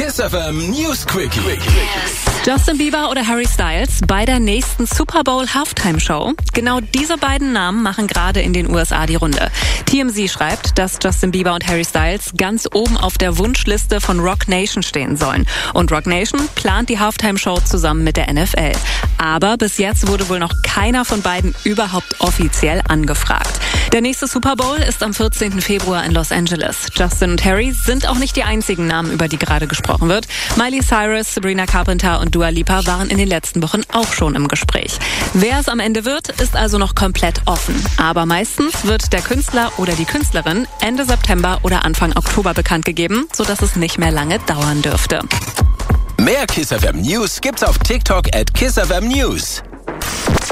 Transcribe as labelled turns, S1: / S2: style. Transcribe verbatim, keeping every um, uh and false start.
S1: Kiss F M News Quickie.
S2: Justin Bieber oder Harry Styles bei der nächsten Super Bowl Halftime Show. Genau diese beiden Namen machen gerade in den U S A die Runde. T M Z schreibt, dass Justin Bieber und Harry Styles ganz oben auf der Wunschliste von Roc Nation stehen sollen. Und Roc Nation plant die Halftime Show zusammen mit der N F L. Aber bis jetzt wurde wohl noch keiner von beiden überhaupt offiziell angefragt. Der nächste Super Bowl ist am vierzehnten Februar in Los Angeles. Justin und Harry sind auch nicht die einzigen Namen, über die gerade gesprochen wird. Miley Cyrus, Sabrina Carpenter und Dua Lipa waren in den letzten Wochen auch schon im Gespräch. Wer es am Ende wird, ist also noch komplett offen. Aber meistens wird der Künstler oder die Künstlerin Ende September oder Anfang Oktober bekannt gegeben, sodass es nicht mehr lange dauern dürfte.
S1: Mehr Kiss F M News gibt's auf TikTok at Kiss F M News.